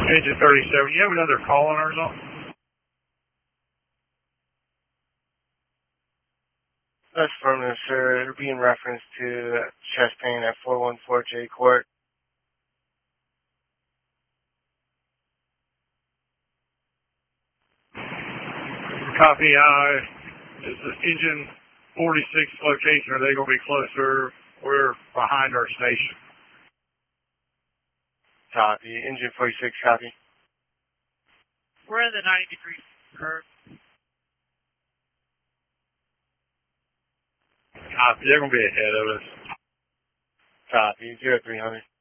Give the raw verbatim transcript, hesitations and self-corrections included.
Engine thirty-seven, you have another call on ours on? That's affirmative, sir. It'll be in reference to chest pain at four one four J Court. Copy. Uh, is the engine forty-six location, are they going to be closer? We're behind our station. Copy. Engine forty-six, copy. We're in the ninety degree curve. Copy. They're going to be ahead of us. Copy. zero three hundred.